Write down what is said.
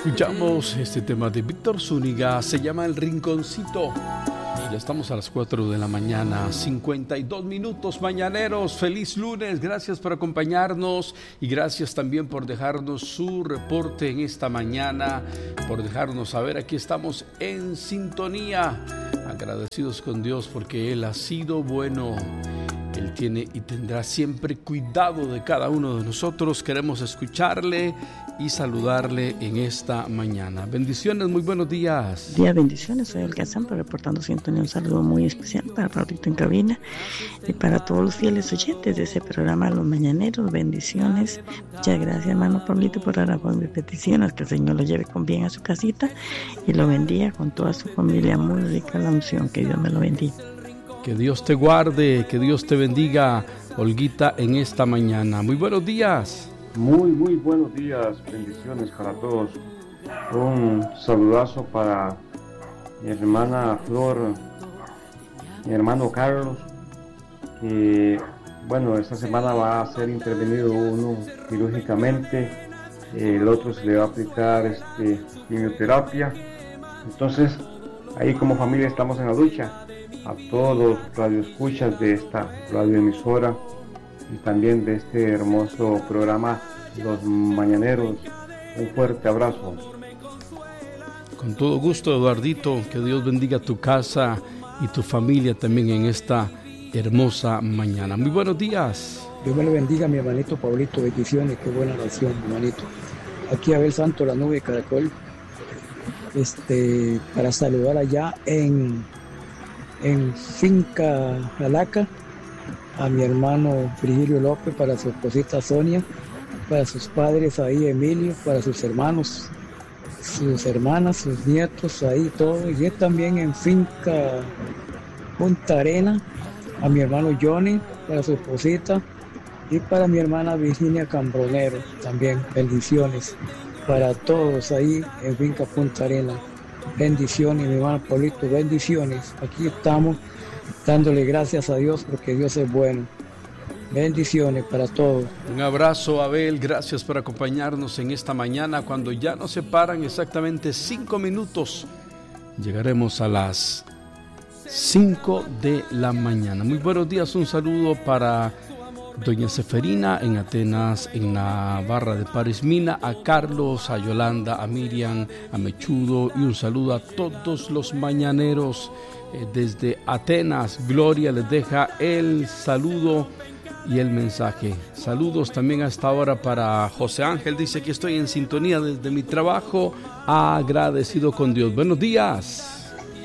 Escuchamos este tema de Víctor Zúñiga, se llama El Rinconcito. Ya estamos a las 4 de la mañana, 52 minutos mañaneros. Feliz lunes, gracias por acompañarnos y gracias también por dejarnos su reporte en esta mañana, por dejarnos saber, aquí estamos en sintonía, agradecidos con Dios porque Él ha sido bueno. Él tiene y tendrá siempre cuidado de cada uno de nosotros. Queremos escucharle y saludarle en esta mañana. Bendiciones, muy buenos días. Bendiciones, soy Olga Zampa reportando sintonía. Un saludo muy especial para Pablito en cabina y para todos los fieles oyentes de ese programa Los Mañaneros. Bendiciones. Muchas gracias, hermano Pablito, por ahora por mis peticiones. Que el Señor lo lleve con bien a su casita y lo bendiga con toda su familia. Muy rica la unción. Que Dios me lo bendiga. Que Dios te guarde, que Dios te bendiga, Olguita, en esta mañana. Muy buenos días. Muy buenos días, bendiciones para todos. Un saludazo para mi hermana Flor, mi hermano Carlos, que esta semana va a ser intervenido uno quirúrgicamente, el otro se le va a aplicar quimioterapia. Entonces, ahí como familia estamos en la lucha. A todos los radioescuchas de esta radioemisora y también de este hermoso programa Los Mañaneros, un fuerte abrazo. Con todo gusto, Eduardito, que Dios bendiga tu casa y tu familia también en esta hermosa mañana. Muy buenos días. Dios me lo bendiga, mi hermanito Pablito, bendiciones, qué buena oración, hermanito. Aquí Abel Santo, la nube Caracol, para saludar allá en Finca Jalaca a mi hermano Virgilio López, para su esposita Sonia, para sus padres ahí Emilio, para sus hermanos, sus hermanas, sus nietos ahí todo, y también en Finca Punta Arena a mi hermano Johnny, para su esposita, y para mi hermana Virginia Cambronero también. Bendiciones para todos ahí en Finca Punta Arena. Bendiciones, mi hermano Pablito, bendiciones. Aquí estamos dándole gracias a Dios porque Dios es bueno. Bendiciones para todos. Un abrazo, Abel, gracias por acompañarnos en esta mañana. Cuando ya nos separan exactamente 5 minutos, llegaremos a las 5 de la mañana. Muy buenos días, un saludo para doña Seferina en Atenas, en la barra de Parismina, a Carlos, a Yolanda, a Miriam, a Mechudo, y un saludo a todos los mañaneros desde Atenas. Gloria les deja el saludo y el mensaje. Saludos también a esta hora para José Ángel, dice que estoy en sintonía desde mi trabajo, agradecido con Dios. Buenos días.